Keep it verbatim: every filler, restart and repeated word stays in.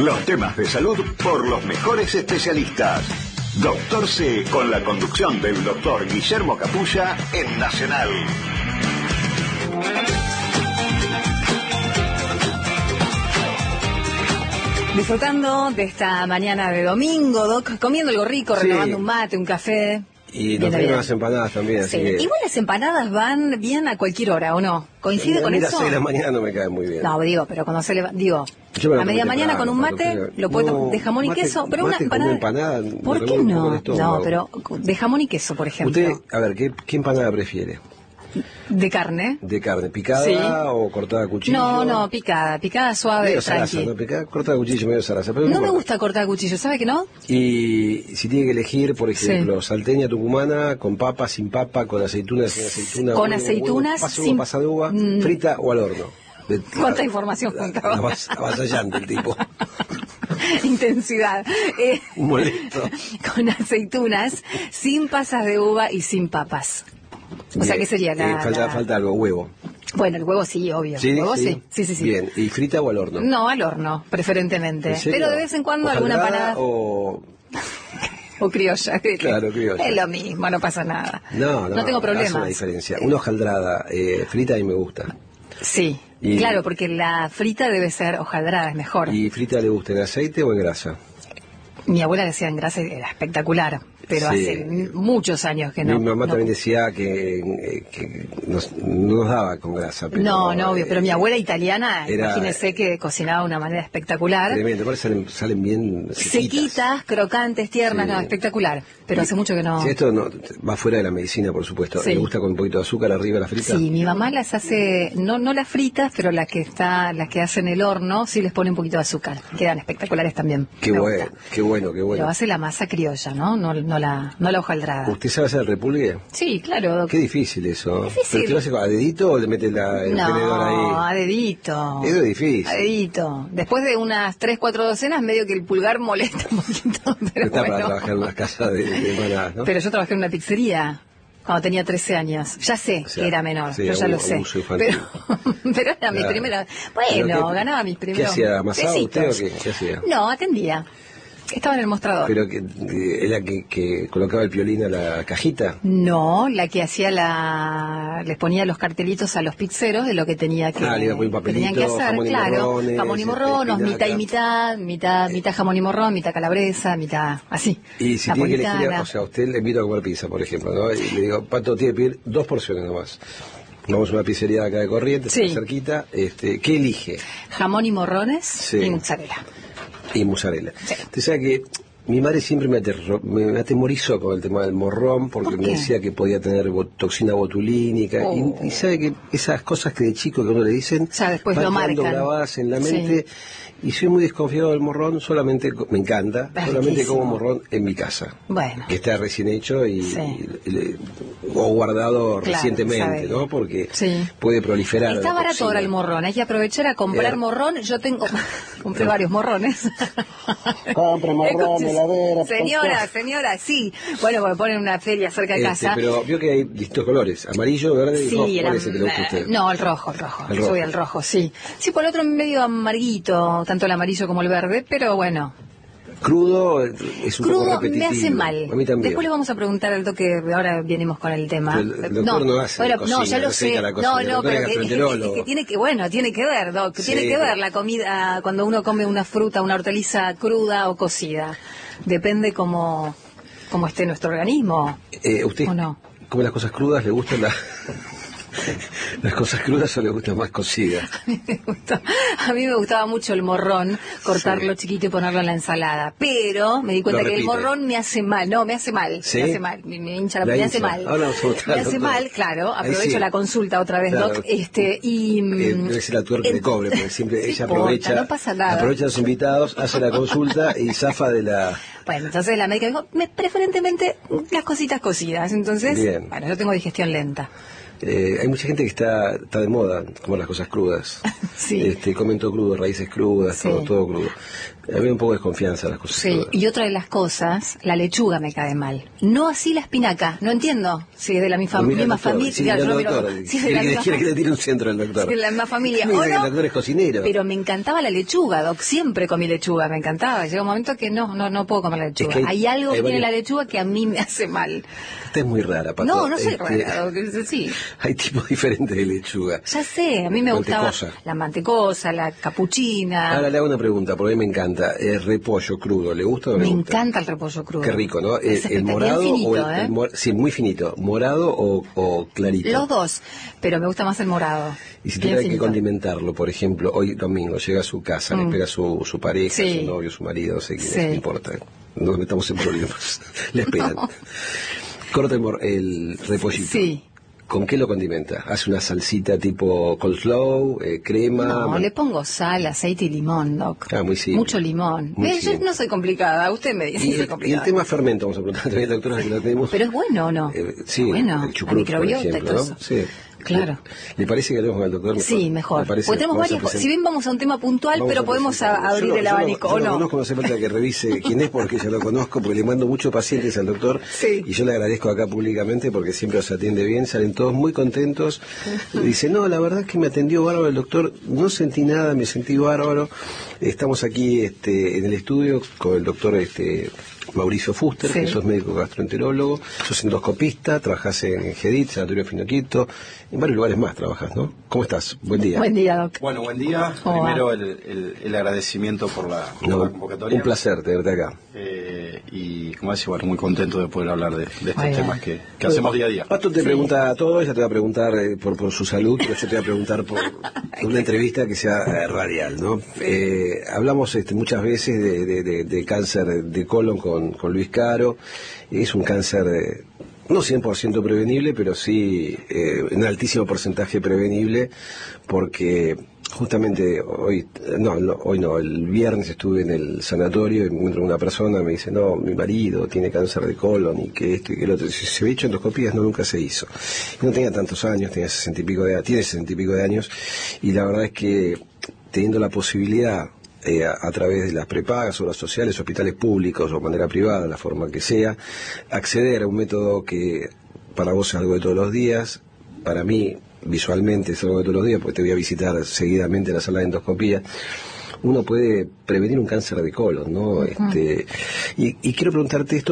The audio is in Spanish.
Los temas de salud por los mejores especialistas. Doctor C, con la conducción del doctor Guillermo Capulla en Nacional. Disfrutando de esta mañana de domingo, Doc, comiendo algo rico, Sí. renovando un mate, un café. Y Viene nos traen bien. unas empanadas también, Sí. así que... Igual las empanadas van bien a cualquier hora, ¿o no? ¿Coincide a con mí las eso? seis de la mañana no me cae muy bien. No, digo, pero cuando se le va, digo, Yo me lo a media tomo mañana temprano, con un mate, Pato, lo puedo no, tomar de jamón y mate- queso, pero una mate con empanada. una empanada me ¿Por qué revuelve un poco el no? estómago. No, pero de jamón y queso, por ejemplo. Usted, a ver, ¿qué, qué empanada prefiere? De carne. ¿De carne picada Sí. o cortada a cuchillo? No, no, picada, picada suave, Medio zaraza, tranqui. ¿no? Picada, cortada a cuchillo, medio zaraza. Pero No me importa. gusta cortar cuchillo, ¿sabe que no? Y si tiene que elegir, por ejemplo, salteña tucumana, con papa, sin papa, con aceitunas, sin aceituna, Con huevo, aceitunas, huevo, pasa sin- uva, pasa de uva, Mm. frita o al horno. De- ¿Cuánta información junta? Avas- Avasallante el tipo. Intensidad. Eh, Molesto. con aceitunas, sin pasas de uva y sin papas. O sea, Bien. ¿qué sería la, Eh, falta, la- falta algo, huevo. Bueno, el huevo sí, obvio. ¿Sí? ¿El huevo sí. sí? Sí, sí, sí. Bien, ¿y frita o al horno? No, al horno, preferentemente. ¿En serio? Pero de vez en cuando alguna ¿Hojaldrada empanada o...? o criolla. Claro, criolla. Es lo mismo, no pasa nada. No, no, No tengo hace problemas. una diferencia. Una hojaldrada eh, frita a mí me gusta. Sí, Y- claro, porque la frita debe ser hojaldrada, es mejor. ¿Y frita le gusta en aceite o en grasa? Mi abuela decía en grasa era espectacular, pero Sí. hace m- muchos años que no. Mi mamá no- también decía que, eh, que nos, no nos daba con grasa. Pero, No, no, obvio, pero mi eh, abuela italiana, era- imagínese que cocinaba de una manera espectacular. Tremendo, aparte salen, salen bien sequitas. Sequitas, crocantes, tiernas, Sí. no, espectacular. Pero hace mucho que no. Sí, esto no, va fuera de la medicina, por supuesto. Sí. ¿Le gusta con un poquito de azúcar arriba la frita? Sí, mi mamá las hace, no no las fritas, pero las que está, las que hace en el horno, sí les pone un poquito de azúcar. Quedan espectaculares también. Qué Me bueno, gusta. qué bueno, qué bueno. Pero hace la masa criolla, ¿no? No, no la, no la hojaldrada. ¿Usted sabe hacer el repulgue? Sí, claro. Qué difícil eso. Difícil. ¿Pero usted lo hace a dedito o le mete la, el tenedor No, a ahí? dedito. Eso es difícil. A dedito. Después de unas tres, cuatro docenas, medio que el pulgar molesta un poquito. Pero Está para bueno. trabajar en una casa de, de empanadas, ¿no? Pero yo trabajé en una pizzería cuando tenía trece años. Ya sé O sea, que era menor, sí, yo ya abu- lo sé. abuso infantil. Pero, pero era mi Claro. primera. ¿Pero Bueno, qué- ganaba mis primeros. ¿Qué hacía? ¿Amasaba usted o pesitos. qué? ¿Qué hacía? No, atendía. Estaba en el mostrador. ¿Pero que eh, era que, que colocaba el piolín a la cajita? No, la que hacía la... les ponía los cartelitos a los pizzeros de lo que tenía que, Ah, le iba a poner un que tenían que papelito, hacer, jamón y claro. morrones, Jamón y este, morrones, mitad y espinaca. mitad, mitad, mitad jamón y morrón, mitad calabresa, mitad así. Y si tiene que elegir, napolitana. o sea, a usted le invito a comer pizza, por ejemplo, ¿no? Y le digo, Pato, tiene que pedir dos porciones nomás. Vamos a una pizzería de acá de Corrientes, Sí. cerquita. Este, ¿qué elige? Jamón y morrones Sí. y mozzarella. Y mozzarella. Sí. Usted sabe que mi madre siempre me, aterro- me, me atemorizó con el tema del morrón porque ¿Por me qué? decía que podía tener bo- toxina botulínica. Oh. Y, y sabe que esas cosas que de chico que a uno le dicen Ya después van lo quedando marcan. grabadas en la mente. Y soy muy desconfiado del morrón, solamente, co- me encanta, Es solamente riquísimo. como morrón en mi casa. Bueno. Que está recién hecho y, Sí. y le- o guardado Claro, recientemente, sabe. ¿no? Porque Sí. puede proliferar. Está la barato toxina. ahora el morrón, hay que aprovechar a comprar Eh. morrón. Yo tengo, compré varios morrones. Compre morrón, heladera, Señora, señora, sí. Bueno, me ponen una feria cerca de Este, casa. pero vio que hay distintos colores, amarillo, verde y rojo. Sí, ¿Cuál era, es el que le gusta a usted? no, el rojo, el rojo. El Yo soy rojo. el rojo, sí. Sí, por el otro medio amarguito, tanto el amarillo como el verde, pero bueno. Crudo es un poco Crudo repetitivo. me hace mal. A mí también. Después le vamos a preguntar al toque, ahora venimos con el tema. Pero el doctor no hace bueno, cocina, no, ya no lo se dedica sé. a la No, cocina, el no, doctor pero es que, es que- gastroenterólogo. es que tiene que, bueno, tiene que ver, Doc, Sí, tiene que pero- ver la comida, cuando uno come una fruta, una hortaliza cruda o cocida. Depende cómo, cómo esté nuestro organismo. Eh, ¿Usted ¿O no? come las cosas crudas? ¿Le gustan la- las cosas crudas o le gustan más cocidas? A mí me gusta- a mí me gustaba mucho el morrón, cortarlo Sí. chiquito y ponerlo en la ensalada. Pero me di cuenta Lo que el repite. morrón me hace mal. No, me hace mal. ¿Sí? Me hace mal. Me, me hincha la, La me hincha. hace mal. Ahora vamos a preguntar me al hace doctor. mal, claro. Ahí Aprovecho sí. la consulta otra vez, Claro. Doc. Este, y. Eh, mm, debe ser la tuerca que en- le cobre, porque siempre No ella importa, aprovecha, no pasa nada. aprovecha a los invitados, hace la consulta y zafa de la... Bueno, entonces la médica dijo, me- preferentemente las cositas cocidas. Entonces, Bien. bueno, yo tengo digestión lenta. Eh, hay mucha gente que está, está de moda, como las cosas crudas. Sí. Este, comen todo crudo, raíces crudas, Sí. todo, todo crudo. A mí un poco de desconfianza en las cosas Sí, crudas. y otra de las cosas, la lechuga me cae mal. No así la espinaca, no entiendo si es de la misma, Lo mira el misma doctor, familia. sí, claro, mira yo el lo miro- doctor. si es de Quiere la que- misma quiere que le tire un centro al doctor. si es de la misma familia. Mira ¿O que no? el doctor es cocinero. Pero me encantaba la lechuga, Doc. Siempre comí lechuga, me encantaba. Llega un momento que no, no, no puedo comer la lechuga. Es que hay- hay, algo hay que tiene varios- la lechuga que a mí me hace mal. Usted es muy rara, Pato. No, no soy Este, rara, Doc. Sí. Hay tipos diferentes de lechuga. Ya sé, a mí me gustaba Mantecosa. la mantecosa, la capuchina. Ahora le hago una pregunta, porque a mí me encanta. El repollo crudo, ¿le gusta o no me le gusta? encanta el repollo crudo. Qué rico, ¿no? Es El, el espectacular, morado bien finito, o el, ¿eh? el mor- sí, muy finito. ¿Morado o, o clarito? Los dos, pero me gusta más el morado. Y si Bien tuviera que finito. condimentarlo, por ejemplo, hoy domingo llega a su casa, le Mm. espera su, su pareja, Sí. su novio, su marido, no sé quién Sí. es, no importa. No nos metamos en problemas. Le esperan. No. Corta el, mor- el repollito. Sí. ¿Con qué lo condimenta? ¿Hace una salsita tipo coleslaw, eh, crema? No, man- le pongo sal, aceite y limón, Doc. Ah, muy simple. Mucho limón. Muy Eh, Yo simple. no soy complicada, usted me dice Y que soy el, y complicada. el tema fermento, vamos a preguntar también, doctora, que lo tenemos. Pero es bueno o no. Eh, sí, bueno, el chucrut, la microbiota por y ejemplo, todo ¿no? eso. Sí. Claro. ¿Le parece que hablemos con el doctor? Sí, mejor. ¿Le parece? Porque tenemos Vamos a varias cosas. presentar- Si bien vamos a un tema puntual, Vamos pero a podemos a- presentarlo. abrir Yo lo- el yo lo- abanico, yo ¿o lo no? conozco, no hace falta que revise quién es porque ya lo conozco, porque le mando muchos pacientes al doctor Sí. y yo le agradezco acá públicamente porque siempre los atiende bien, salen todos muy contentos. Dice, no, la verdad es que me atendió bárbaro el doctor, no sentí nada, me sentí bárbaro. Estamos aquí este, en el estudio con el doctor este, Mauricio Fuster, Sí. que sos médico gastroenterólogo, sos endoscopista, trabajás en GEDIT, Sanatorio Finoquito, en varios lugares más trabajas, ¿no? ¿Cómo estás? Buen día. Buen día, Doc. Bueno, buen día. ¿Cómo va? Primero el, el- el agradecimiento por la, por No, la convocatoria. un placer tenerte acá. Eh, y como decía, bueno, muy contento de poder hablar de, de estos Muy bien. temas que, que hacemos día a día. Pato te pregunta todo, ella te va a preguntar eh, por, por su salud, pero yo te voy a preguntar por una entrevista que sea eh, radial, ¿no? Eh, hablamos este, muchas veces de, de- de- de cáncer de colon con, con Luis Caro, es un cáncer eh, no cien por ciento prevenible, pero sí eh, un altísimo porcentaje prevenible, porque justamente hoy, no, no, hoy no, el viernes estuve en el sanatorio y me encuentro con una persona, me dice, no, mi marido tiene cáncer de colon y que esto y que el otro. Si se había hecho endoscopías, no, nunca se hizo. Y no tenía tantos años, tenía sesenta y pico de tiene sesenta y pico de años, y la verdad es que teniendo la posibilidad eh, a, a través de las prepagas, obras sociales, hospitales públicos o de manera privada, la forma que sea, acceder a un método que para vos es algo de todos los días, para mí visualmente es algo de todos los días, porque te voy a visitar seguidamente en la sala de endoscopía, uno puede prevenir un cáncer de colon, ¿no? Este, y, y quiero preguntarte esto